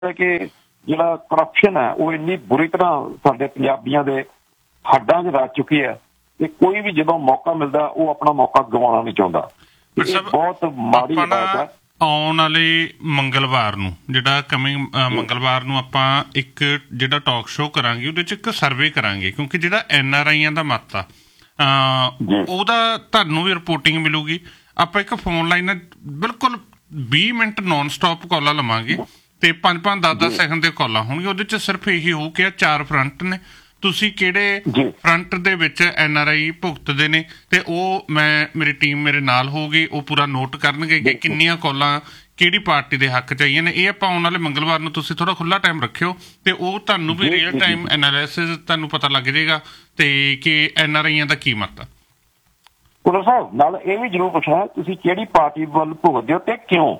है कि ਜਿਹੜਾ ਕਰਪਸ਼ਨ ਹੈ ਉਹ ਇੰਨੀ ਬੁਰੀ ਤਰ੍ਹਾਂ ਸਾਡੇ ਪੰਜਾਬੀਆਂ ਦੇ ਹੱਡਾਂ 'ਚ ਰਚ ਚੁੱਕੀ ਹੈ ਕਿ ਕੋਈ ਵੀ ਜਦੋਂ ਮੌਕਾ ਮਿਲਦਾ ਉਹ ਆਪਣਾ ਮੌਕਾ ਗਵਾਉਣਾ ਨਹੀਂ ਚਾਹੁੰਦਾ। ਬਹੁਤ ਮਾੜੀ ਬਾਤ ਹੈ। ਆਉਣ ਵਾਲੇ ਮੰਗਲਵਾਰ ਨੂੰ ਜਿਹੜਾ ਕਮਿੰਗ ਮੰਗਲਵਾਰ ਨੂੰ ਆਪਾਂ ਇੱਕ ਜਿਹੜਾ ਟਾਕ ਸ਼ੋਅ ਕਰਾਂਗੇ ਉਹਦੇ 'ਚ ਇੱਕ ਸਰਵੇ ਕਰਾਂਗੇ, ਕਿਉਂਕਿ ਜਿਹੜਾ NRIਆਂ ਦਾ ਮਤ ਆ ਉਹਦਾ ਤੁਹਾਨੂੰ ਵੀ ਰਿਪੋਰਟਿੰਗ ਮਿਲੂਗੀ। ਆਪਾਂ ਇੱਕ ਫੋਨ ਲਾਈਨ ਬਿਲਕੁਲ 20 ਮਿੰਟ ਨੋਨ ਸਟਾਪ ਕਾਲਾਂ ਲਵਾਂਗੇ ਤੇ 5-5 10-10 ਸੈਕਿੰਡ ਦੇ ਕਾਲਾਂ ਹੋਣਗੀਆਂ। ਉਹਦੇ 'ਚ ਸਿਰਫ ਇਹੀ ਹੋਊ ਕਿ 4 ਫਰੰਟ ਨੇ, ਤੁਸੀਂ ਕਿਹੜੇ ਫਰੰਟ ਦੇ ਵਿੱਚ NRI ਭੁਗਤਦੇ ਨੇ ਤੇ ਉਹ ਮੇਰੀ ਟੀਮ ਮੇਰੇ ਨਾਲ ਹੋਊਗੀ, ਉਹ ਪੂਰਾ ਨੋਟ ਕਰਨਗੇ ਕਿ ਕਿੰਨੀਆਂ ਕਾਲਾਂ ਕਿਹੜੀ ਪਾਰਟੀ ਦੇ ਹੱਕ 'ਚ ਆਈਆਂ ਨੇ। ਇਹ ਆਪਾਂ ਆਉਣ ਵਾਲੇ ਮੰਗਲਵਾਰ ਨੂੰ ਤੁਸੀਂ ਥੋੜਾ ਖੁੱਲਾ ਟਾਈਮ ਰੱਖਿਓ ਤੇ ਉਹ ਤੁਹਾਨੂੰ ਵੀ ਰੀਅਲ ਟਾਈਮ ਐਨਾਲਿਸਿਸ ਤੁਹਾਨੂੰ ਪਤਾ ਲੱਗ ਜਾਏਗਾ ਤੇ ਕਿ NRIਆਂ ਦਾ ਕੀ ਮਤ ਆ। ਕੁਲਰ ਸਾਹਿਬ ਨਾਲ ਇਹ ਵੀ ਜ਼ਰੂਰ ਪੁੱਛਣਾ ਤੁਸੀਂ ਕਿਹੜੀ ਪਾਰਟੀ ਵੱਲ ਭੁਗਤਦੇ ਹੋ ਤੇ ਕਿਉਂ?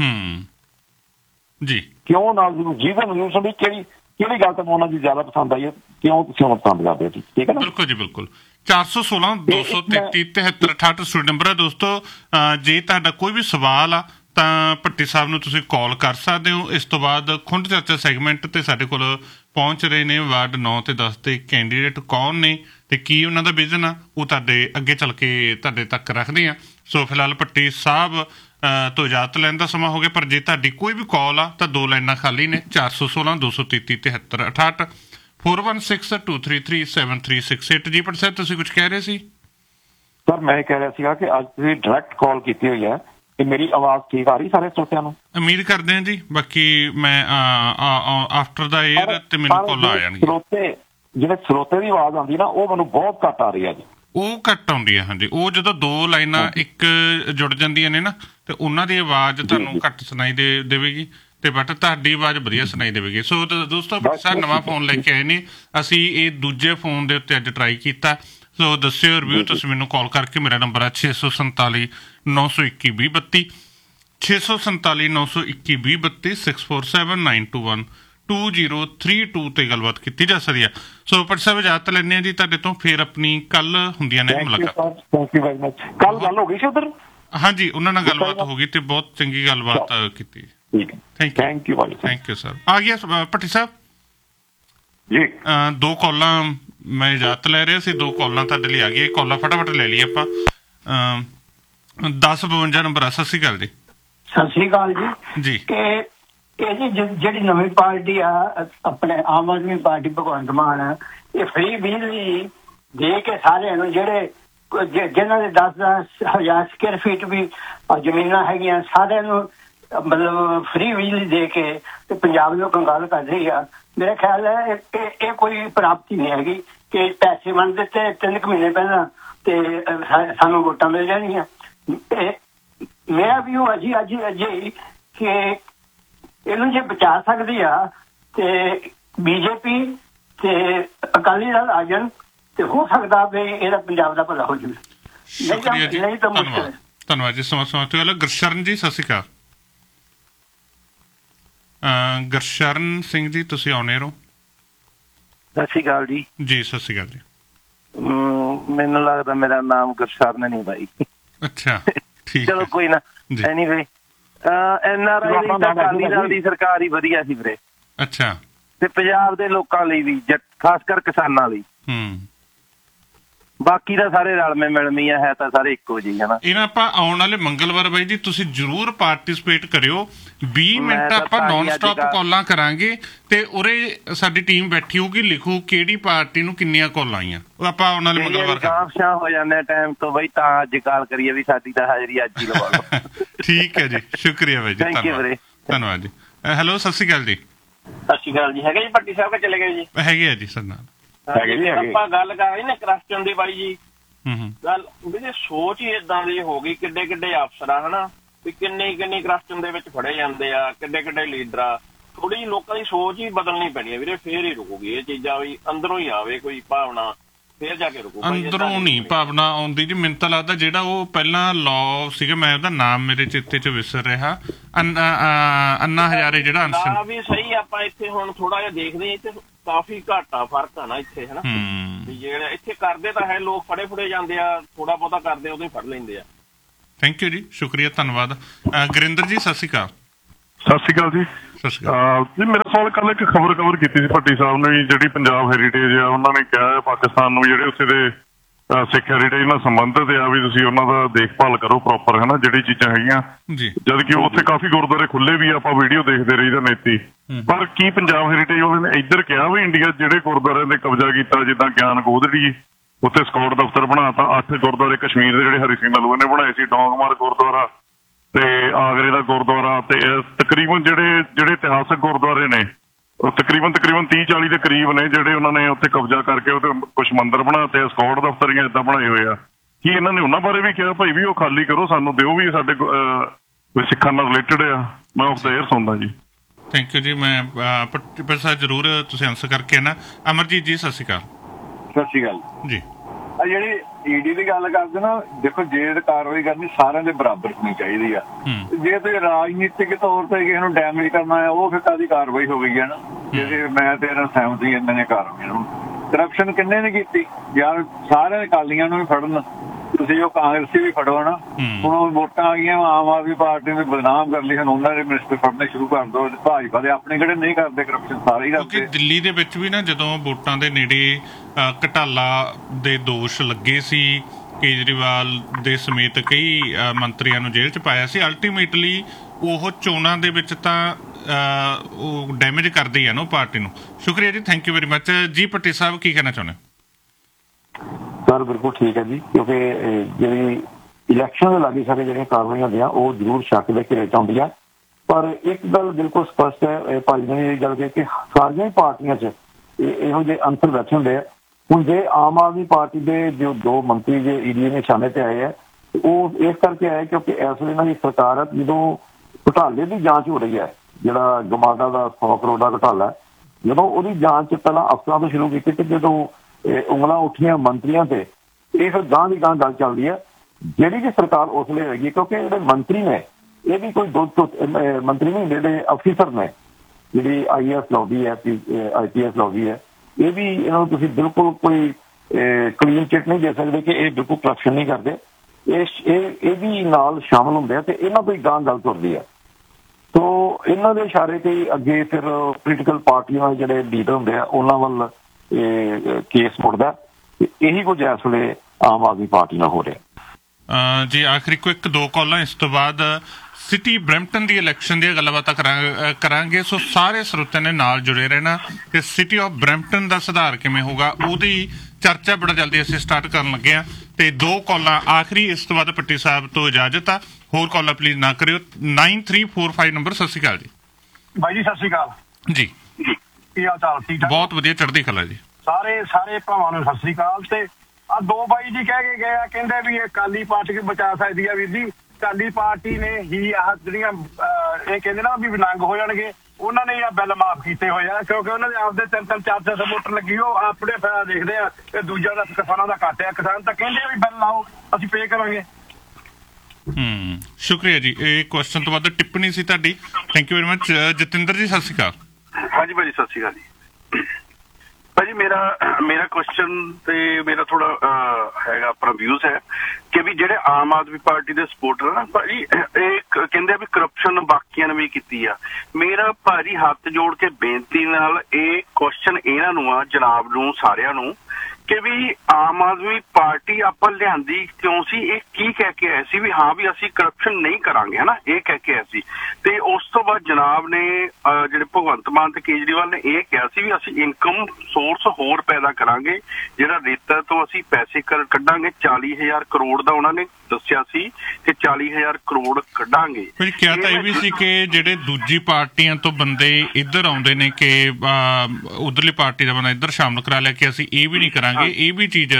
ਜੀ ਕਿਉਂ ਨਾਲ ਜਿਹਦੇ ਕਿਹੜੀ ਗੱਲ ਤਾਂ ਉਹਨਾਂ ਦੀ ਜ਼ਿਆਦਾ ਪਸੰਦ ਆਈ ਹੈ, ਕਿਉਂ ਤੁਸੀਂ ਉਹਨੂੰ ਪਸੰਦ ਕਰਦੇ ਹੋ? ਠੀਕ ਹੈ ਨਾ? ਬਿਲਕੁਲ ਜੀ ਬਿਲਕੁਲ। 416 233 73 68 ਸਟੂਡੀਓ ਨੰਬਰ ਹੈ ਦੋਸਤੋ। ਜੇ ਤੁਹਾਡਾ ਕੋਈ ਵੀ ਸਵਾਲ ਆ ਤਾਂ ਭੱਟੀ ਸਾਹਿਬ ਨੂੰ ਤੁਸੀਂ ਕਾਲ ਕਰ ਸਕਦੇ ਹੋ। ਇਸ ਤੋਂ ਬਾਅਦ ਖੁੰਡ ਚਰਚਾ ਸੈਗਮੈਂਟ ਤੇ ਸਾਡੇ ਕੋਲ ਪਹੁੰਚ ਰਹੇ ਨੇ ਵਾਰਡ 9 ਤੇ 10 ਦੇ ਕੈਂਡੀਡੇਟ ਕੌਣ ਨੇ ਤੇ ਕੀ ਉਹਨਾਂ ਦਾ ਵਿਜ਼ਨ ਆ, ਉਹ ਤੁਹਾਡੇ ਅੱਗੇ ਚੱਲ ਕੇ ਤੁਹਾਡੇ ਤੱਕ ਰੱਖਦੇ ਆ। ਸੋ ਫਿਲਹਾਲ ਭੱਟੀ ਸਾਹਿਬ ਤੋਂ ਇਜਾਜ਼ਤ ਲੈਣ ਦਾ ਸਮਾਂ ਹੋ ਗਿਆ, ਪਰ ਜੇ ਤੁਹਾਡੀ ਕੋਈ ਵੀ ਕਾਲ ਆ ਤਾਂ 2 ਲਾਈਨਾਂ ਖਾਲੀ ਨੇ 416 233 73 68 416 233 7368। ਜੀ ਭੱਟੀ ਸਾਹਿਬ ਤੁਸੀਂ ਕੁਝ ਕਹਿ ਰਹੇ ਸੀ? ਸਰ ਮੈਂ ਕਹਿ ਰਿਹਾ ਸੀਗਾ ਕਿ ਅੱਜ ਤੁਸੀਂ ਡਾਇਰੈਕਟ ਕਾਲ ਕੀਤੀ ਹੋਈ ਹੈ ਕਿ ਮੇਰੀ ਆਵਾਜ਼ ਠੀਕ ਆ ਰਹੀ ਸਾਰੇ ਸਰੋਤਿਆਂ ਨੂੰ? ਉਮੀਦ ਕਰਦੇ ਹਾਂ ਜੀ। ਬਾਕੀ ਮੈਂ ਆਫਟਰ ਦਾ ਏਅਰ ਤੇ ਮੈਨੂੰ ਕਾਲ ਆ ਜਾਣਗੇ। ਜਿਹੜੇ ਸਰੋਤੇ ਦੀ ਆਵਾਜ਼ ਆਉਂਦੀ ਨਾ ਉਹ ਮੈਨੂੰ ਬਹੁਤ ਘੱਟ ਆ ਰਹੀ ਹੈ ਜੀ। ਉਹ ਘੱਟ ਆਉਂਦੀ ਹੈ, ਹਾਂਜੀ। ਉਹ ਜਦੋਂ 2 ਲਾਈਨਾਂ ਇੱਕ ਜੁੜ ਜਾਂਦੀਆਂ ਨੇ ਨਾ ਤੇ ਉਹਨਾਂ ਦੀ ਆਵਾਜ਼ ਤੁਹਾਨੂੰ ਘੱਟ ਸੁਣਾਈ ਦੇਵੇਗੀ ਤੇ ਬਟ ਤੁਹਾਡੀ ਆਵਾਜ਼ ਵਧੀਆ ਸੁਣਾਈ ਦੇਵੇਗੀ। ਸੋ ਦੋਸਤੋ ਸਰ ਨਵਾਂ ਫੋਨ ਲੈ ਕੇ ਆਏ ਨੇ, ਅਸੀਂ ਇਹ ਦੂਜੇ ਫੋਨ ਦੇ ਉੱਤੇ ਅੱਜ ਟਰਾਈ ਕੀਤਾ। ਸੋ ਦੱਸਿਓ ਰਿਵਿਊ ਤੁਸੀਂ ਮੈਨੂੰ ਕਾਲ ਕਰਕੇ। ਮੇਰਾ ਨੰਬਰ ਹੈ 647 921 2032 647 921 2032 647 921 2032 ਤੇ ਗੱਲਬਾਤ ਕੀਤੀ ਜਾ ਸਕਦੀ ਹੈ। ਸੋ ਭੱਟੀ ਸਾਹਿਬ ਇਜਾਜ਼ਤ ਲੈਂਦੇ ਹਾਂ ਜੀ ਤੁਹਾਡੇ ਤੋਂ, ਫਿਰ ਆਪਣੀ ਕੱਲ ਹੁੰਦੀਆਂ ਨੇ ਮੁਲਾਕਾਤ। ਕੱਲ ਗੱਲ ਹੋ ਗਈ ਸੀ ਉਧਰ? ਹਾਂਜੀ ਉਹਨਾਂ ਨਾਲ ਗੱਲਬਾਤ ਹੋ ਗਈ ਤੇ ਬਹੁਤ ਚੰਗੀ ਗੱਲਬਾਤ ਕੀਤੀ। Thank you sir. ਆ ਗਿਆ ਭੱਟੀ ਸਾਹਿਬ ਜੀ। 2 ਕਾਲਾਂ ਮੈਂ ਇਜਾਜ਼ਤ ਲੈ ਰਿਹਾ ਸੀ, 2 ਕਾਲਾਂ ਤੁਹਾਡੇ ਲਈ ਆ ਗਈਆਂ। ਕਾਲਾਂ ਫਟਾਫਟ ਲੈ ਲਈਏ ਆਪਾਂ। 1052 ਨੰਬਰ ਆ। ਸਤਿ ਸ਼੍ਰੀ ਅਕਾਲ ਜੀ। ਸਤਿ ਸ਼੍ਰੀ ਅਕਾਲ ਜੀ। ਇਹ ਜੀ ਜਿਹੜੀ ਨਵੀਂ ਪਾਰਟੀ ਆ ਆਪਣੇ ਆਮ ਆਦਮੀ ਪਾਰਟੀ ਭਗਵੰਤ ਮਾਨ, ਇਹ ਫ੍ਰੀ ਬਿਜਲੀ ਦੇ ਕੇ ਸਾਰਿਆਂ ਨੂੰ ਜਿਹੜੇ ਜਿਹਨਾਂ ਦੇ 10,000 ਸਕੁਅਰ ਫੀਟ ਵੀ ਜ਼ਮੀਨਾਂ ਹੈਗੀਆਂ ਸਾਰਿਆਂ ਨੂੰ ਮਤਲਬ ਫ੍ਰੀ ਬਿਜਲੀ ਦੇ ਕੇ ਤੇ ਪੰਜਾਬ ਨੂੰ ਕੰਗਾਲ ਕਰ ਰਹੀ ਆ। ਮੇਰਾ ਖਿਆਲ ਹੈ ਇਹ ਕੋਈ ਪ੍ਰਾਪਤੀ ਨਹੀਂ ਹੈਗੀ ਕਿ ਪੈਸੇ ਵੰਡ ਦਿੱਤੇ 3 ਮਹੀਨੇ ਪਹਿਲਾਂ ਤੇ ਸਾਨੂੰ ਵੋਟਾਂ ਮਿਲ ਜਾਣਗੀਆਂ। ਮੇਰਾ ਵੀ ਅੱਜ ਕਿ ਇਹਨੂੰ ਜੇ ਬਚਾ ਸਕਦੀ ਆ ਤੇ BJP ਤੇ ਅਕਾਲੀ ਦਲ ਆ ਜਾਣ ਤੇ ਹੋ ਸਕਦਾ ਵੀ ਇਹਦਾ ਪੰਜਾਬ ਦਾ ਭਲਾ ਹੋ ਜਾਵੇ। ਨਹੀਂ ਤਾਂ ਮੁਸ਼ਕਿਲ ਹੈ। ਧੰਨਵਾਦ ਜੀ। ਸਮਾਂ ਤੇ ਗੱਲ ਗੁਰਸ਼ਰਨ ਜੀ। ਸਤਿ ਸ਼੍ਰੀ ਅਕਾਲ। ਗੁਰਸ਼ਰਨ ਸਿੰਘ ਜੀ ਤੁਸੀਂ ਆਉਣੇ ਰਹੋ। ਸਤਿ ਸ਼੍ਰੀ ਅਕਾਲ ਜੀ। ਜੀ ਸਤਿ ਸ਼੍ਰੀ ਅਕਾਲ ਜੀ। ਮੈਨੂੰ ਲੱਗਦਾ ਮੇਰਾ ਨਾਮ ਗੁਰਸ਼ਰਨ ਨਹੀਂ ਬਾਈ। ਅੱਛਾ ਠੀਕ। ਚਲੋ ਕੋਈ ਨਾ। ਐਨੀਵੇ NRI ਲਈ ਤਾਂ ਅਕਾਲੀ ਦਲ ਦੀ ਸਰਕਾਰ ਹੀ ਵਧੀਆ ਸੀ ਵੀਰੇ। ਅੱਛਾ। ਤੇ ਪੰਜਾਬ ਦੇ ਲੋਕਾਂ ਲਈ ਵੀ, ਖਾਸ ਕਰ ਕਿਸਾਨਾਂ ਲਈ। ਬਾਕੀ ਤਾਂ ਸਾਰੇ ਰਲਵੇਂ ਮਿਲਵੇਂ ਹੈ ਤਾਂ ਸਾਰੇ ਇੱਕੋ ਜਿਹੇ ਹਨਾ। ਇਹਨਾਂ ਆਪਾਂ ਆਉਣ ਵਾਲੇ ਮੰਗਲਵਾਰ ਬਾਈ ਜੀ ਤੁਸੀਂ ਜ਼ਰੂਰ ਪਾਰਟੀਸਪੇਟ ਕਰਿਓ। 20 ਮਿੰਟ ਆਪਾਂ ਨੋਨ ਸਟਾਪ ਕਾਲਾਂ ਕਰਾਂਗੇ ਤੇ ਉਰੇ ਸਾਡੀ ਟੀਮ ਬੈਠੀ ਹੋਊਗੀ, ਲਿਖੂ ਕਿਹੜੀ ਪਾਰਟੀ ਨੂੰ ਕਿੰਨੀਆਂ ਕਾਲਾਂ ਆਈਆਂ। ਉਹ ਆਪਾਂ ਆਉਣ ਵਾਲੇ ਮੰਗਲਵਾਰ ਗਾਂਵ ਹੋ ਜਾਂਦੇ ਟਾਈਮ ਤੋਂ ਬਈ ਤਾਂ ਅੱਜ ਕਾਲ ਕਰੀਏ ਵੀ ਸਾਡੀ ਤਾਂ ਹਾਜ਼ਰੀ ਅੱਜ ਹੀ ਲਵਾ ਲਓ। ਠੀਕ ਹੈ ਜੀ, ਸ਼ੁਕਰੀਆ ਬਾਈ ਜੀ। ਧੰਨਵਾਦ ਜੀ। ਹੈਲੋ ਸਤਿ ਸ਼੍ਰੀ ਅਕਾਲ ਜੀ। ਸਤਿ ਸ਼੍ਰੀ ਅਕਾਲ ਜੀ। ਹੈਗੇ ਜੀ ਭੱਟੀ ਸਾਹਿਬ ਚਲੇ ਗਏ ਜੀ? ਹੈਗੇ ਆ ਜੀ ਸਰ ਨਾਲ। ਆਪਾਂ ਗੱਲ ਕਰ ਰਹੇ ਨਾ ਕਰਪਸ਼ਨ ਦੀ ਬਾਈ ਜੀ। ਗੱਲ ਵੀ ਸੋਚ ਹੀ ਏਦਾਂ ਦੀ ਹੋ ਗਈ, ਕਿੱਡੇ ਅਫਸਰ ਆ ਹਨਾ ਵੀ ਕਿੰਨੀ ਕਰਪਸ਼ਨ ਦੇ ਵਿੱਚ ਫੜੇ ਜਾਂਦੇ ਆ, ਕਿੱਡੇ ਲੀਡਰ ਆ। ਥੋੜੀ ਜਿਹੀ ਲੋਕਾਂ ਦੀ ਸੋਚ ਹੀ ਬਦਲਣੀ ਪੈਣੀ ਹੈ ਵੀਰੇ, ਫੇਰ ਹੀ ਰੁਕੂਗੀ ਇਹ ਚੀਜ਼ਾਂ। ਵੀ ਅੰਦਰੋਂ ਹੀ ਆਵੇ ਕੋਈ ਭਾਵਨਾ ਫੇਰ ਜਾ ਕੇ ਰੁਕੂਗਾ। ਅੰਦਰੋਂ ਨਹੀਂ ਭਾਵਨਾ ਆਉਂਦੀ ਜੀ। ਮੈਨੂੰ ਤਾਂ ਲੱਗਦਾ ਜਿਹੜਾ ਉਹ ਪਹਿਲਾਂ ਲਾਅ ਸੀਗਾ, ਮੈਂ ਉਹਦਾ ਨਾਮ ਮੇਰੇ ਚੇਤੇ ਚ ਵਿਸਰ ਰਿਹਾ, ਅੰਨਾ ਹਜ਼ਾਰੇ ਜਿਹੜਾ ਵੀ ਸਹੀ। ਆਪਾਂ ਇੱਥੇ ਹੁਣ ਥੋੜਾ ਜਿਹਾ ਦੇਖਦੇ ਹਾਂ, ਇੱਥੇ ਕਾਫੀ ਘਾਟਾ ਫਰਕ ਆ ਨਾ ਇੱਥੇ ਹਨਾ। ਵੀ ਜਿਹੜੇ ਇੱਥੇ ਕਰਦੇ ਤਾਂ ਹੈ ਲੋਕ ਫੜੇ ਜਾਂਦੇ ਆ, ਥੋੜਾ ਬਹੁਤਾ ਕਰਦੇ ਉਦੋਂ ਹੀ ਫੜ ਲੈਂਦੇ ਆ। ਥੈਂਕ ਯੂ ਜੀ, ਸ਼ੁਕਰੀਆ, ਧੰਨਵਾਦ। ਗੁਰਿੰਦਰ ਜੀ ਸਤਿ ਸ਼੍ਰੀ ਅਕਾਲ। ਸਤਿ ਸ਼੍ਰੀ ਅਕਾਲ ਜੀ। ਜੀ ਮੇਰਾ ਸਵਾਲ ਕੱਲ ਇੱਕ ਖਬਰ ਕਵਰ ਕੀਤੀ ਸੀ ਭੱਟੀ ਸਾਹਿਬ ਨੇ, ਜਿਹੜੀ ਪੰਜਾਬ ਹੈਰੀਟੇਜ ਆ ਉਹਨਾਂ ਨੇ ਕਿਹਾ ਪਾਕਿਸਤਾਨ ਨੂੰ ਜਿਹੜੇ ਉੱਥੇ ਦੇ ਸਿੱਖ ਹੈਰੀਟੇਜ ਨਾਲ ਸੰਬੰਧਿਤ ਆ ਵੀ ਤੁਸੀਂ ਉਹਨਾਂ ਦਾ ਦੇਖਭਾਲ ਕਰੋ ਪ੍ਰੋਪਰ, ਹੈ ਨਾ, ਜਿਹੜੀ ਚੀਜ਼ਾਂ ਹੈਗੀਆਂ। ਜਦ ਕਿ ਉੱਥੇ ਕਾਫੀ ਗੁਰਦੁਆਰੇ ਖੁੱਲੇ ਵੀ, ਆਪਾਂ ਵੀਡੀਓ ਦੇਖਦੇ ਰਹੀਦਾ ਨੇਤੀ। ਪਰ ਕੀ ਪੰਜਾਬ ਹੈਰੀਟੇਜ ਵਾਲੇ ਨੇ ਇੱਧਰ ਕਿਹਾ ਵੀ ਇੰਡੀਆ ਜਿਹੜੇ ਗੁਰਦੁਆਰਿਆਂ ਤੇ ਕਬਜ਼ਾ ਕੀਤਾ, ਜਿੱਦਾਂ ਗਿਆਨ ਗੋਦੜੀ ਉੱਥੇ ਸਕਾਊਟ ਦਫ਼ਤਰ ਬਣਾਤਾ, 8 ਗੁਰਦੁਆਰੇ ਕਸ਼ਮੀਰ ਦੇ ਜਿਹੜੇ ਹਰੀ ਸਿੰਘ ਨਲੂਏ ਨੇ ਬਣਾਏ ਸੀ, ਡੋਂਗਮਾਰ ਗੁਰਦੁਆਰਾ ਤੇ ਆਗਰੇ ਦਾ ਗੁਰਦੁਆਰਾ, ਤੇ ਤਕਰੀਬਨ ਜਿਹੜੇ ਇਤਿਹਾਸਕ ਗੁਰਦੁਆਰੇ ਨੇ ਤਕਰੀਬਨ 30-40 ਦੇ ਕਰੀਬ ਨੇ ਜਿਹੜੇ ਉਹਨਾਂ ਨੇ ਉੱਥੇ ਕਬਜ਼ਾ ਕਰਕੇ ਉਹਦੇ ਕੁਛ ਮੰਦਿਰ ਬਣਾਤੇ, ਸਕਾਊਟ ਦਫ਼ਤਰ ਜਾਂ ਏਦਾਂ ਬਣਾਏ ਹੋਏ ਆ। ਕੀ ਇਹਨਾਂ ਨੇ ਉਹਨਾਂ ਬਾਰੇ ਵੀ ਕਿਹਾ ਭਾਈ ਵੀ ਉਹ ਖਾਲੀ ਕਰੋ, ਸਾਨੂੰ ਦਿਓ ਵੀ ਸਾਡੇ ਕੋਈ ਸਿੱਖਾਂ ਨਾਲ ਰਿਲੇਟਡ ਆ? ਮੈਂ ਆਫ ਦਾ ਏਅਰ ਸੁਣਦਾ ਜੀ। ਥੈਂਕ ਯੂ ਜੀ। ਮੈਂ ਪੱਟੀ ਸਾਹਿਬ ਜ਼ਰੂਰ ਤੁਸੀਂ ਆਨਸਰ ਕਰਕੇ ਨਾ। ਅਮਰਜੀਤ ਜੀ ਸਤਿ ਸ਼੍ਰੀ ਅਕਾਲ। ਸਤਿ ਸ਼੍ਰੀ ਅਕਾਲ ਜੀ। ਆ ਜਿਹੜੀ ਈਡੀ ਦੀ ਗੱਲ ਕਰਦੇ ਨਾ, ਦੇਖੋ ਜੇ ਕਾਰਵਾਈ ਕਰਨੀ ਸਾਰਿਆਂ ਦੇ ਬਰਾਬਰ ਹੋਣੀ ਚਾਹੀਦੀ ਆ। ਜੇ ਤੁਸੀਂ ਰਾਜਨੀਤਿਕ ਤੌਰ ਤੇ ਕਿਸੇ ਨੂੰ ਡੈਮੇਜ ਕਰਨਾ ਹੈ, ਉਹ ਫਿਰ ਕਾਹਦੀ ਕਾਰਵਾਈ ਹੋ ਗਈ ਹੈ ਨਾ। ਜੇ ਮੈਂ ਤੇ ਇਹਨਾਂ ਸਹਿਮਤੀ ਇਹਨਾਂ ਨੇ ਕਾਰਵਾਈ ਨੂੰ ਕਰਪਸ਼ਨ ਕਿੰਨੇ ਨੇ ਕੀਤੀ ਯਾਰ, ਸਾਰੇ ਅਕਾਲੀਆਂ ਨੂੰ ਵੀ ਫੜਨ, ਤੁਸੀਂ ਉਹ ਕਾਂਗਰਸੀ ਵੀ ਫੜੋ ਨਾ। ਹੁਣ ਵੋਟਾਂ ਆ ਗਈਆਂ, ਆਮ ਆਦਮੀ ਪਾਰਟੀ ਨੂੰ ਬਦਨਾਮ ਕਰ ਲਈ, ਹੁਣ ਉਹਨਾਂ ਦੇ ਮਿਨਿਸਟਰ ਫੜਨੇ ਸ਼ੁਰੂ ਕਰ ਦਿਓ। ਭਾਜਪਾ ਦੇ ਆਪਣੇ ਕਿਹੜੇ ਨਹੀਂ ਕਰਦੇ ਕਰਪਸ਼ਨ, ਸਾਰੇ ਹੀ ਕਰਦੇ। ਦਿੱਲੀ ਦੇ ਵਿੱਚ ਵੀ ਨਾ ਜਦੋਂ ਵੋਟਾਂ ਦੇ ਨੇੜੇ ਘਟਾਲਾ ਦੇ ਦੋਸ਼ ਲੱਗੇ ਸੀ, ਕੇਜਰੀਵਾਲ ਦੇ ਸਮੇਤ ਕਈ ਮੰਤਰੀਆਂ ਨੂੰ ਜੇਲ੍ਹ 'ਚ ਪਾਇਆ ਸੀ। ਅਲਟੀਮੇਟਲੀ ਉਹ ਚੋਣਾਂ ਦੇ ਵਿੱਚ ਤਾਂ ਉਹ ਡੈਮੇਜ ਕਰਦੇ ਆ ਨਾ ਉਹ ਪਾਰਟੀ ਨੂੰ। ਸ਼ੁਕਰੀਆ ਜੀ, ਥੈਂਕ ਯੂ ਵੈਰੀ ਮੱਚ ਜੀ। ਪੱਟੀ ਸਾਹਿਬ ਕੀ ਕਹਿਣਾ ਚਾਹੁੰਦੇ? ਸਰ ਬਿਲਕੁਲ ਠੀਕ ਹੈ ਜੀ, ਕਿਉਂਕਿ ਜਿਹੜੀ ਇਲੈਕਸ਼ਨ ਦੇ ਲਾਗੇ ਸਾਡੇ ਜਿਹੜੀਆਂ ਕਾਰਵਾਈਆਂ ਹੁੰਦੀਆਂ ਉਹ ਜ਼ਰੂਰ ਸ਼ੱਕ ਦੇ ਘੇਰੇ 'ਚ ਆਉਂਦੀਆਂ। ਪਰ ਇੱਕ ਗੱਲ ਬਿਲਕੁਲ ਸਪਸ਼ਟ ਹੈ, ਭਾਜੀ ਨੇ ਇਹ ਗੱਲ ਕਹੀ ਕਿ ਸਾਰੀਆਂ ਹੀ ਪਾਰਟੀਆਂ 'ਚ ਇਹੋ ਜਿਹੇ ਅੰਤਰ ਬੈਠੇ ਹੁੰਦੇ ਆ। ਹੁਣ ਜੇ ਆਮ ਆਦਮੀ ਪਾਰਟੀ ਦੇ ਜੋ 2 ਮੰਤਰੀ ਜੇ ਈਡੀ ਨਿਸ਼ਾਨੇ ਤੇ ਆਏ ਹੈ, ਉਹ ਇਸ ਕਰਕੇ ਆਏ ਕਿਉਂਕਿ ਇਸ ਵੇਲੇ ਇਹਨਾਂ ਦੀ ਸਰਕਾਰ ਹੈ, ਜਦੋਂ ਘੁਟਾਲੇ ਦੀ ਜਾਂਚ ਹੋ ਰਹੀ ਹੈ, ਜਿਹੜਾ ਗਮਾਡਾ ਦਾ 100 ਕਰੋੜ ਦਾ ਘੁਟਾਲਾ, ਜਦੋਂ ਉਹਦੀ ਜਾਂਚ ਪਹਿਲਾਂ ਅਫਸਰਾਂ ਤੋਂ ਸ਼ੁਰੂ ਕੀਤੀ ਤੇ ਜਦੋਂ ਉਂਗਲਾਂ ਉੱਠੀਆਂ ਮੰਤਰੀਆਂ ਤੇ, ਇਹ ਫਿਰ ਗਾਂਹ ਦੀ ਗਾਂਹ ਗੱਲ ਚੱਲਦੀ ਹੈ। ਜਿਹੜੀ ਵੀ ਸਰਕਾਰ ਉਸ ਵੇਲੇ ਹੋਏਗੀ, ਕਿਉਂਕਿ ਜਿਹੜੇ ਮੰਤਰੀ ਨੇ ਇਹ ਵੀ ਕੋਈ ਮੰਤਰੀ ਨਹੀਂ, ਜਿਹੜੇ ਅਫੀਸਰ ਨੇ, ਜਿਹੜੀ IAS ਲੌਬੀ ਹੈ, IPS ਲੌਬੀ ਹੈ, ਇਹ ਵੀ ਇਹਨਾਂ ਨੂੰ ਤੁਸੀਂ ਬਿਲਕੁਲ ਕੋਈ ਕਲੀਨ ਚਿੱਟ ਨਹੀਂ ਦੇ ਸਕਦੇ ਕਿ ਇਹ ਬਿਲਕੁਲ ਕਰਪਸ਼ਨ ਨਹੀਂ ਕਰਦੇ। ਇਹ ਵੀ ਨਾਲ ਸ਼ਾਮਲ ਹੁੰਦੇ ਆ ਤੇ ਇਹਨਾਂ ਤੋਂ ਹੀ ਗਾਂਹ ਗੱਲ ਤੁਰਦੀ ਹੈ। ਤੋ ਇਹਨਾਂ ਦੇ ਇਸ਼ਾਰੇ ਤੇ ਅੱਗੇ ਫਿਰ ਪੋਲੀਟੀਕਲ ਪਾਰਟੀਆਂ ਜਿਹੜੇ ਲੀਡਰ ਹੁੰਦੇ ਆ ਉਹਨਾਂ ਵੱਲ ਕੇਸ ਮੁੜਦਾ। ਇਹੀ ਕੁਝ ਇਸ ਵੇਲੇ ਆਮ ਆਦਮੀ ਪਾਰਟੀ ਨਾਲ ਹੋ ਰਿਹਾ ਜੀ। ਆਖਰੀ ਕੋਈ 1-2 ਕਾਲਾਂ, ਇਸ ਤੋਂ ਬਾਅਦ ਸਿਟੀ ਬਰੈਂਪਟਨ ਦੀ ਇਲੈਕਸ਼ਨ ਦੀਆਂ ਗੱਲਬਾਤਾਂ ਕਰਾਂਗੇ। ਸੋ ਸਾਰੇ ਸਰੋਤਿਆਂ ਨੇ ਨਾਲ ਜੁੜੇ ਰਹਿਣਾ ਤੇ ਸਿਟੀ ਆਫ ਬਰੈਂਪਟਨ ਦਾ ਸੁਧਾਰ ਕਿਵੇਂ ਹੋਗਾ ਉਹਦੀ ਚਰਚਾ ਬੜਾ ਜਲਦੀ ਅਸੀਂ ਸਟਾਰਟ ਕਰਨ ਲੱਗੇ ਹਾਂ। ਤੇ 2 ਕਾਲਾਂ ਆਖਰੀ, ਇਸ ਤੋਂ ਬਾਅਦ ਪੱਟੀ ਸਾਹਿਬ ਤੋਂ ਇਜਾਜ਼ਤ ਆ। ਹੋਰ ਕਾਲਾਂ ਪਲੀਜ਼ ਨਾ ਕਰਿਓ। 9345 ਨੰਬਰ। ਸਤਿ ਸ਼੍ਰੀ ਅਕਾਲ ਜੀ। ਬਾਈ ਜੀ ਸਤਿ ਸ਼੍ਰੀ ਅਕਾਲ ਜੀ। ਕੀ ਹਾਲ ਚਾਲ? ਠੀਕ ਠਾਕ? ਬਹੁਤ ਵਧੀਆ, ਚੜ੍ਹਦੀ ਕਲਾ ਜੀ। ਸਾਰੇ ਭਰਾਵਾਂ ਨੂੰ ਸਤਿ ਸ਼੍ਰੀ ਅਕਾਲ। ਤੇ ਆ 2 ਬਾਈ ਜੀ ਕਹਿ ਕੇ ਗਏ ਆ, ਕਹਿੰਦੇ ਵੀ ਇਹ ਅਕਾਲੀ ਪਾਰਟੀ ਨੂੰ ਬਚਾ ਸਕਦੀ ਆ। ਵੀਰ ਜੀ ਅਕਾਲੀ ਪਾਰਟੀ ਨੇ ਹੀ ਆਹ ਜਿਹੜੀਆਂ ਇਹ ਕਹਿੰਦੇ ਨਾ ਵੀ ਨੰਗ ਹੋ ਜਾਣਗੇ, ਉਹਨਾਂ ਨੇ ਇਹ ਬਿੱਲ ਮਾਫ ਕੀਤੇ ਹੋਏ ਆ, ਕਿਉਂਕਿ ਉਹਨਾਂ ਦੇ ਆਪਦੇ 3-3 400 ਵੋਟਰ ਲੱਗੀ, ਉਹ ਆਪਣੇ ਫਾਇਦਾ ਦੇਖਦੇ ਆ। ਇਹ ਦੂਜਾ ਦਾ ਕਿਸਾਨਾਂ ਦਾ ਘੱਟ ਆ, ਕਿਸਾਨ ਤਾਂ ਕਹਿੰਦੇ ਵੀ ਬਿੱਲ ਲਾਓ ਅਸੀਂ ਪੇ ਕਰਾਂਗੇ। ਸ਼ੁਕਰੀਆ ਜੀ। ਇਹ ਕੁਐਸਚਨ ਤੋਂ ਬਾਅਦ ਟਿੱਪਣੀ ਸੀ ਤੁਹਾਡੀ। Thank you very much. Jatinder ਜੀ ਸਤਿ ਸ਼੍ਰੀ ਅਕਾਲ। ਹਾਂਜੀ ਭਾਜੀ ਸਤਿ ਸ਼੍ਰੀ ਅਕਾਲ ਜੀ। ਭਾਜੀ ਮੇਰਾ ਕੁਐਸਚਨ ਤੇ ਮੇਰਾ ਥੋੜਾ ਹੈਗਾ ਆਪਣਾ ਵਿਊਜ਼ ਹੈ ਕਿ ਵੀ ਜਿਹੜੇ ਆਮ ਆਦਮੀ ਪਾਰਟੀ ਦੇ ਸਪੋਰਟਰ ਨਾ ਭਾਜੀ, ਇਹ ਕਹਿੰਦੇ ਵੀ ਕਰਪਸ਼ਨ ਬਾਕੀਆਂ ਨੇ ਵੀ ਕੀਤੀ ਆ। ਮੇਰਾ ਭਾਜੀ ਹੱਥ ਜੋੜ ਕੇ ਬੇਨਤੀ ਨਾਲ ਇਹ ਕੁਐਸਚਨ ਇਹਨਾਂ ਨੂੰ ਆ, ਜਨਾਬ ਨੂੰ, ਸਾਰਿਆਂ ਨੂੰ, ਕਿ ਵੀ ਆਮ ਆਦਮੀ ਪਾਰਟੀ ਆਪਾਂ ਲਿਆਂਦੀ ਕਿਉਂ ਸੀ? ਇਹ ਕੀ ਕਹਿ ਕੇ ਆਏ ਸੀ ਵੀ ਹਾਂ ਵੀ ਅਸੀਂ ਕਰਪਸ਼ਨ ਨਹੀਂ ਕਰਾਂਗੇ, ਹਨਾ, ਇਹ ਕਹਿ ਕੇ ਆਏ ਸੀ। ਤੇ ਉਸ ਤੋਂ ਬਾਅਦ ਜਨਾਬ ਨੇ ਜਿਹੜੇ ਭਗਵੰਤ ਮਾਨ ਤੇ ਕੇਜਰੀਵਾਲ ਨੇ ਇਹ ਕਿਹਾ ਸੀ ਵੀ ਅਸੀਂ ਇਨਕਮ ਸੋਰਸ ਹੋਰ ਪੈਦਾ ਕਰਾਂਗੇ, ਜਿਹੜਾ ਰੇਤਾ ਤੋਂ ਅਸੀਂ ਪੈਸੇ ਕੱਢਾਂਗੇ। 40,000 ਕਰੋੜ ਦਾ ਉਹਨਾਂ ਨੇ ਦੱਸਿਆ ਸੀ ਕਿ 40,000 ਕਰੋੜ ਕੱਢਾਂਗੇ। ਕਿਹਾ ਤਾਂ ਇਹ ਵੀ ਸੀ ਕਿ ਜਿਹੜੇ ਦੂਜੀ ਪਾਰਟੀਆਂ ਤੋਂ ਬੰਦੇ ਇੱਧਰ ਆਉਂਦੇ ਨੇ ਕਿ ਉਧਰਲੀ ਪਾਰਟੀ ਦਾ ਬੰਦਾ ਇੱਧਰ ਸ਼ਾਮਲ ਕਰਾ ਲਿਆ ਕਿ ਅਸੀਂ ਇਹ ਵੀ ਨਹੀਂ ਕਰਾਂਗੇ। ਇਹ ਵੀ ਚੀਜ਼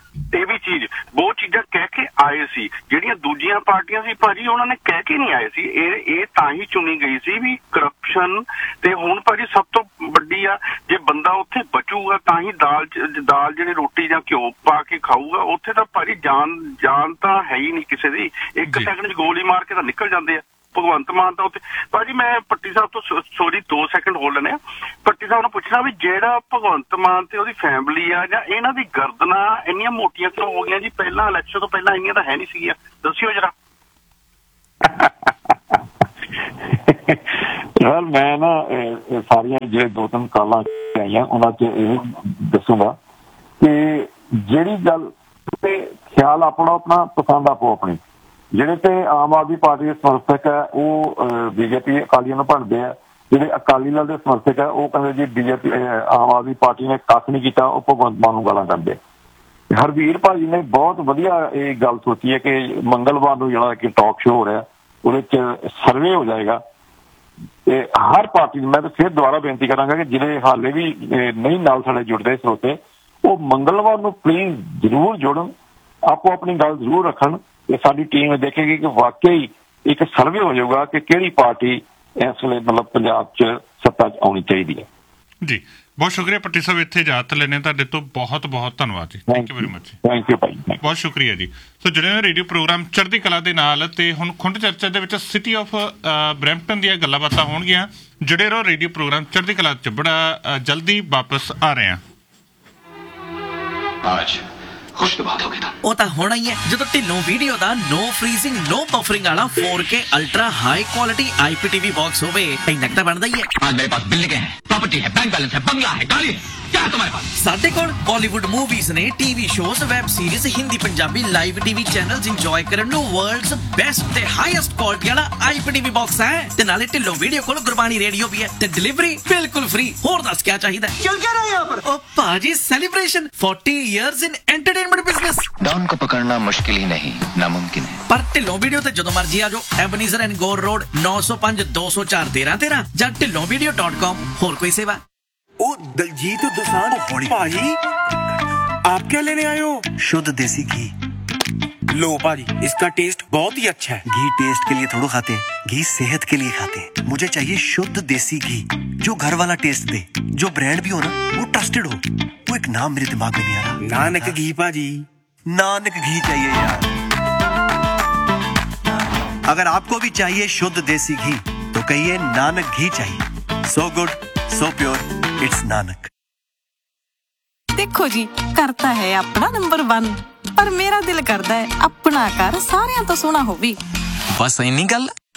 ਬਹੁਤ ਚੀਜ਼ਾਂ ਕਹਿ ਕੇ ਆਏ ਸੀ। ਜਿਹੜੀਆਂ ਦੂਜੀਆਂ ਪਾਰਟੀਆਂ ਸੀ ਭਾਜੀ, ਉਹਨਾਂ ਨੇ ਕਹਿ ਕੇ ਨਹੀਂ ਆਏ ਸੀ। ਇਹ ਤਾਂ ਹੀ ਚੁਣੀ ਗਈ ਸੀ ਵੀ ਕਰਪਸ਼ਨ। ਤੇ ਹੁਣ ਭਾਜੀ ਸਭ ਤੋਂ ਵੱਡੀ ਆ, ਜੇ ਬੰਦਾ ਉੱਥੇ ਬਚੂਗਾ ਤਾਂ ਹੀ ਦਾਲ ਜਿਹੜੀ ਰੋਟੀ ਜਾਂ ਘਿਓ ਪਾ ਕੇ ਖਾਊਗਾ। ਉੱਥੇ ਤਾਂ ਭਾਜੀ ਜਾਨ ਤਾਂ ਹੈ ਹੀ ਨਹੀਂ ਕਿਸੇ ਦੀ। 1 ਸੈਕਿੰਡ 'ਚ ਗੋਲੀ ਮਾਰ ਕੇ ਤਾਂ ਨਿਕਲ ਜਾਂਦੇ ਆ। ਭਗਵੰਤ ਮਾਨ ਤਾਂ ਉੱਥੇ ਭਾਜੀ, ਮੈਂ ਪੱਟੀ ਸਾਹਿਬ ਤੋਂ 2 ਸੈਕਿੰਡ ਹੋ ਲੈਣੇ ਆ। ਪੱਟੀ ਸਾਹਿਬ ਨੂੰ ਪੁੱਛਣਾ ਵੀ ਜਿਹੜਾ ਭਗਵੰਤ ਮਾਨ ਤੇ ਉਹਦੀ ਫੈਮਿਲੀ ਆ ਜਾਂ ਇਹਨਾਂ ਦੀ ਗਰਦਨਾਂ ਇੰਨੀਆਂ ਮੋਟੀਆਂ ਕਿਉਂ ਹੋ ਗਈਆਂ ਜੀ? ਪਹਿਲਾਂ ਇਲੈਕਸ਼ਨ ਤੋਂ ਪਹਿਲਾਂ ਇੰਨੀਆਂ ਤਾਂ ਹੈ ਨਹੀਂ ਸੀਗੀਆਂ, ਦੱਸਿਓ ਜਰਾ। ਯਾਰ ਮੈਂ ਨਾ ਸਾਰੀਆਂ ਜਿਹੜੇ 2-3 ਕਾਲਾਂ ਆਈਆਂ ਉਹਨਾਂ 'ਚ ਇਹ ਦੱਸੂਗਾ ਕਿ ਜਿਹੜੀ ਗੱਲ ਤੇ ਖਿਆਲ ਆਪਣਾ ਪਸੰਦ ਆਪੋ ਆਪਣੀ, ਜਿਹੜੇ ਤੇ ਆਮ ਆਦਮੀ ਪਾਰਟੀ ਦੇ ਸਮਰਥਕ ਹੈ ਉਹ ਬੀਜੇਪੀ ਅਕਾਲੀਆਂ ਨੂੰ ਭੰਡਦੇ ਆ, ਜਿਹੜੇ ਅਕਾਲੀ ਦਲ ਦੇ ਸਮਰਥਕ ਹੈ ਉਹ ਕਹਿੰਦੇ ਜੀ ਬੀਜੇਪੀ ਆਮ ਆਦਮੀ ਪਾਰਟੀ ਨੇ ਕੱਖ ਨਹੀਂ ਕੀਤਾ, ਉਹ ਭਗਵੰਤ ਮਾਨ ਨੂੰ ਗਾਲਾਂ ਕੱਢਦੇ। ਹਰਵੀਰ ਭਾਜੀ ਨੇ ਬਹੁਤ ਵਧੀਆ ਇਹ ਗੱਲ ਸੋਚੀ ਹੈ ਕਿ ਮੰਗਲਵਾਰ ਨੂੰ ਜਿਹੜਾ ਕਿ ਟਾਕ ਸ਼ੋਅ ਹੋ ਰਿਹਾ ਉਹਦੇ 'ਚ ਸਰਵੇ ਹੋ ਜਾਏਗਾ ਤੇ ਹਰ ਪਾਰਟੀ ਨੂੰ, ਮੈਂ ਤਾਂ ਫਿਰ ਦੁਬਾਰਾ ਬੇਨਤੀ ਕਰਾਂਗਾ ਕਿ ਜਿਹੜੇ ਹਾਲੇ ਵੀ ਨਹੀਂ ਨਾਲ ਸਾਡੇ ਜੁੜਦੇ ਸਰੋਤੇ ਉਹ ਮੰਗਲਵਾਰ ਨੂੰ ਪਲੀਜ਼ ਜ਼ਰੂਰ ਜੁੜਨ, ਆਪੋ ਆਪਣੀ ਗੱਲ ਜ਼ਰੂਰ ਰੱਖਣ ਤੇ ਸਾਡੀ ਟੀਮ ਦੇਖੇਗੀ ਕਿ ਵਾਕਈ ਇੱਕ ਸਰਵੇ ਹੋ ਜਾਊਗਾ ਕਿ ਕਿਹੜੀ ਪਾਰਟੀ ਇਸ ਵੇਲੇ ਮਤਲਬ ਪੰਜਾਬ 'ਚ ਸੱਤਾ 'ਚ ਆਉਣੀ ਚਾਹੀਦੀ ਹੈ। ਜੀ ਬਹੁਤ ਸ਼ੁਕਰੀਆ ਪੱਟੀ ਸਾਹਿਬ, ਇੱਥੇ ਇਜਾਜ਼ਤ ਲੈਣੇ ਤੁਹਾਡੇ ਤੋਂ, ਬਹੁਤ ਬਹੁਤ ਧੰਨਵਾਦ ਜੀ। Thank you very much. Thank you ਭਾਈ, ਬਹੁਤ ਸ਼ੁਕਰੀਆ ਜੀ। ਸੋ ਜਿਹੜੇ ਰੇਡੀਓ ਪ੍ਰੋਗਰਾਮ ਚੜ੍ਹਦੀ ਕਲਾ ਦੇ ਨਾਲ ਤੇ ਹੁਣ ਖੁੰਡ ਚਰਚਾ ਦੇ ਵਿੱਚ ਸਿਟੀ ਆਫ ਬਰੈਂਪਟਨ ਦੀਆਂ ਗੱਲਾਂ ਬਾਤਾਂ ਹੋਣਗੀਆਂ। ਜੁੜੇ ਰਹੋ, ਰੇਡੀਓ ਪ੍ਰੋਗਰਾਮ ਚੜ੍ਹਦੀ ਕਲਾ 'ਚ ਬੜਾ ਜਲਦੀ ਵਾਪਸ ਆ ਰਹੇ ਹਾਂ। ਖੁਸ਼ ਤੋਂ ਬਾਤ ਹੋ ਗਈ ਤਾਂ ਉਹ ਤਾਂ ਹੋਣਾ ਹੀ ਹੈ ਜਦੋਂ ਢਿੱਲੋਂ ਵੀਡੀਓ ਦਾ ਨੋ ਫਰੀਜ਼ਿੰਗ ਨੋ ਬਫਰਿੰਗ ਵਾਲਾ 4K ultra high quality IPTV box ਹੋਵੇ। ਇੰਨਾ ਤਾਂ ਬਣਦਾ ਹੀ ਹੈ। आज मेरे पास बिल्डिंग है, प्रॉपर्टी है, बैंक बैलेंस है, बंगला है, गाड़ी है, क्या है तुम्हारे पास? ਸਾਡੇ ਕੋਲ ਬਾਲੀਵੁੱਡ ਮੂਵੀਜ਼ ਨੇ, TV shows, web series, Hindi Punjabi live TV channels enjoy ਕਰਨ ਨੂੰ ਵਰਲਡਸ ਬੈਸਟ ਤੇ ਹਾਈਐਸਟ ਕੁਆਲਿਟੀ ਵਾਲਾ IPTV ਬਾਕਸ ਹੈ ਤੇ ਨਾਲੇ ਢਿੱਲੋਂ ਵੀਡੀਓ ਕੋਲ ਗੁਰਬਾਣੀ ਰੇਡੀਓ ਵੀ ਹੈ ਤੇ ਡਿਲੀਵਰੀ ਬਿਲਕੁਲ ਫ੍ਰੀ। ਹੋਰ ਦੱਸ ਕੀ ਚਾਹੀਦਾ? ਕਿਉਂ ਕਹਿ ਰਹੇ ਯਹਾਂ ਪਰ? ਉਹ ਭਾਜੀ ਸੈਲੀਬ੍ਰੇਸ਼ਨ 40 ਇਅਰਸ ਇਨ ਐਂਟਰਟੇਨਮੈਂਟ ਬਿਜ਼ਨਸ। डॉन को पकड़ना मुश्किल ही नहीं नामुमकिन है। पर ढिल्लों वीडियो ते जदों मर्जी आ जाओ। एबनीज़र एंड गोर रोड 905 204 1313 ਜਾਂ ढिल्लोंवीडियो.com। और कोई सेवा? ओ दलजीत दोसांझ भाजी, आप क्या लेने आए हो? शुद्ध देसी घी। लो भाजी, इसका टेस्ट बहुत ही अच्छा है। घी टेस्ट के लिए थोड़ा खाते हैं, घी सेहत के लिए खाते हैं। मुझे चाहिए शुद्ध देसी घी जो घर वाला टेस्ट दे, जो ब्रांड भी हो ना वो ट्रस्टेड हो। वो एक नाम मेरे दिमाग में नहीं आ रहा। नानक घी भाजी। नानक घी चाहिए यार। अगर आपको भी चाहिए शुद्ध देसी घी तो कहिए नानक घी चाहिए। So good so pure, it's Nanak. देखो जी, करता है अपना नंबर 1 पर मेरा दिल करता है अपना घर सारियां तो सोना होवे। बस इन्नी गल।